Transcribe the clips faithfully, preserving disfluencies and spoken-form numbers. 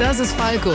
Das ist Falco.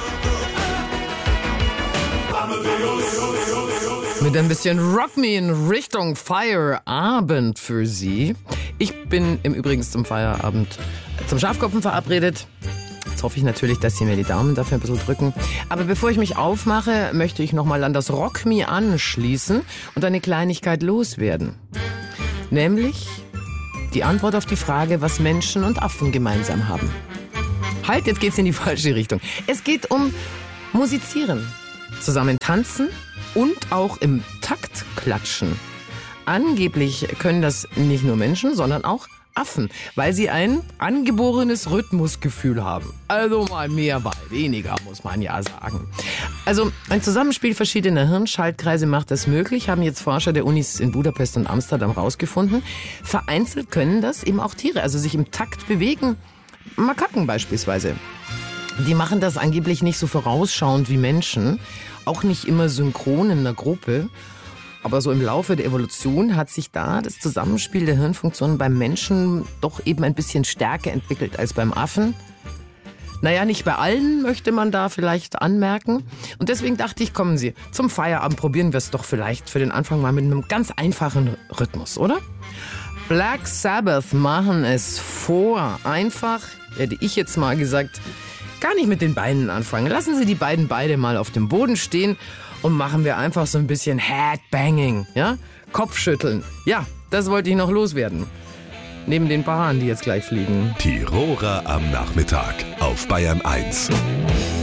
Mit ein bisschen Rock Me in Richtung Feierabend für Sie. Ich bin im Übrigen zum Feierabend zum Schafkopfen verabredet. Jetzt hoffe ich natürlich, dass Sie mir die Daumen dafür ein bisschen drücken. Aber bevor ich mich aufmache, möchte ich nochmal an das Rock Me anschließen und eine Kleinigkeit loswerden. Nämlich die Antwort auf die Frage, was Menschen und Affen gemeinsam haben. Halt, jetzt geht's in die falsche Richtung. Es geht um Musizieren, zusammen tanzen und auch im Takt klatschen. Angeblich können das nicht nur Menschen, sondern auch Affen, weil sie ein angeborenes Rhythmusgefühl haben. Also mal mehr, mal weniger, muss man ja sagen. Also ein Zusammenspiel verschiedener Hirnschaltkreise macht das möglich, haben jetzt Forscher der Unis in Budapest und Amsterdam rausgefunden. Vereinzelt können das eben auch Tiere, also sich im Takt bewegen. Makaken beispielsweise. Die machen das angeblich nicht so vorausschauend wie Menschen, auch nicht immer synchron in einer Gruppe. Aber so im Laufe der Evolution hat sich da das Zusammenspiel der Hirnfunktionen beim Menschen doch eben ein bisschen stärker entwickelt als beim Affen. Naja, nicht bei allen, möchte man da vielleicht anmerken. Und deswegen dachte ich, kommen Sie, zum Feierabend probieren wir es doch vielleicht für den Anfang mal mit einem ganz einfachen Rhythmus, oder? Black Sabbath machen es vor. Einfach, hätte ich jetzt mal gesagt, gar nicht mit den Beinen anfangen. Lassen Sie die beiden beide mal auf dem Boden stehen und machen wir einfach so ein bisschen Headbanging, ja? Kopfschütteln. Ja, das wollte ich noch loswerden. Neben den paar Haaren, die jetzt gleich fliegen. Tiroler am Nachmittag auf Bayern eins.